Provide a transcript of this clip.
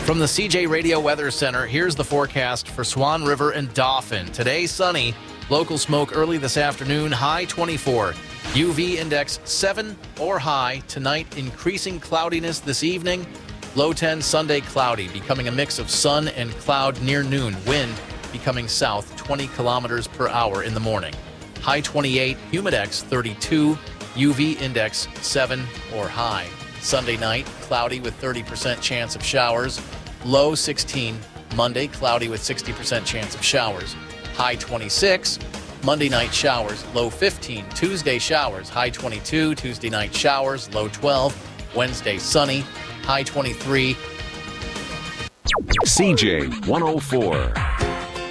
From the CJ Radio Weather Center, here's the forecast for Swan River and Dauphin. Today, sunny. Local smoke early this afternoon, high 24. UV index 7 or high. Tonight, increasing cloudiness this evening. Low 10, Sunday cloudy, becoming a mix of sun and cloud near noon. Wind becoming south 20 kilometers per hour in the morning. High 28, humidex 32, UV index 7 or high. Sunday night, cloudy with 30% chance of showers. Low 16. Monday, cloudy with 60% chance of showers. High 26. Monday night showers. Low 15. Tuesday showers. High 22. Tuesday night showers. Low 12. Wednesday sunny. High 23. CJ 104.